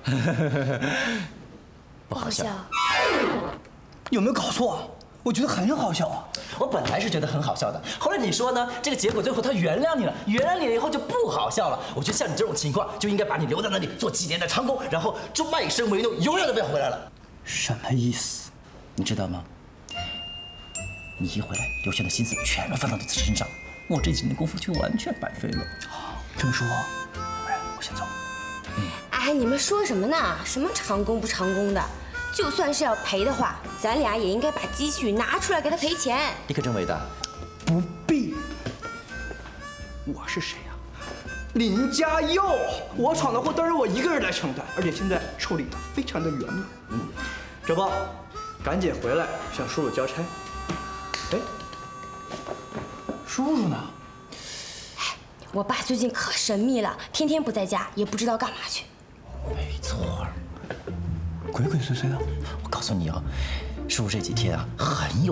不好笑。 有没有搞错啊？我觉得很好笑啊！ 我本来是觉得很好笑的，后来你说呢？这个结果最后他原谅你了，原谅你了以后就不好笑了。我觉得像你这种情况，就应该把你留在那里做几年的长工，然后就卖身为奴，永远都不要回来了。 什么意思？ 你知道吗？你一回来，刘轩的心思全都放到你身上，我这几年的功夫就完全白费了。 这么说，要不然我先走。 哎，你们说什么呢？什么长工不长工的？就算是要赔的话，咱俩也应该把积蓄拿出来给他赔钱。 你可真伟大。 不必。我是谁呀？林家佑，我闯的祸当然我一个人来承担，而且现在处理的非常的圆满。这不，赶紧回来向叔叔交差。哎，叔叔呢？ 我爸最近可神秘了，天天不在家，也不知道干嘛去。 没错， 鬼鬼祟祟的。 我告诉你啊，叔叔这几天啊很有